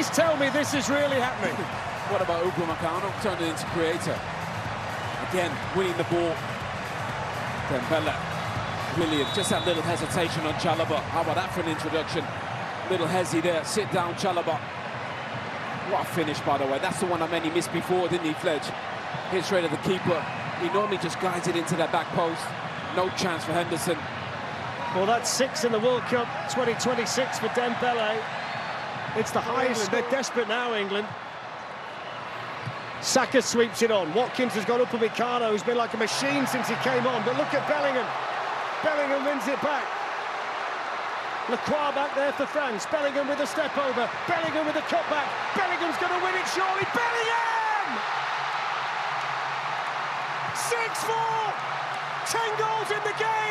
Please tell me this is really happening. What about Upamecano? Turned it into creator. Again, winning the ball. Dembele, brilliant. Just that little hesitation on Chalobah. How about that for an introduction? Little hezzy there. Sit down, Chalobah. What a finish, by the way. That's the one I meant he missed before, didn't he, Fledge? Hit straight at the keeper. He normally just guides it into that back post. No chance for Henderson. Well, that's 6 in the World Cup 2026 for Dembele. It's the highest. They're desperate now, England. Saka sweeps it on. Watkins has got Upamecano, who's been like a machine since he came on. But look at Bellingham. Bellingham wins it back. Lacroix back there for France. Bellingham with a step over. Bellingham with a cut back. Bellingham's going to win it, surely. Bellingham! 6-4! 10 goals in the game!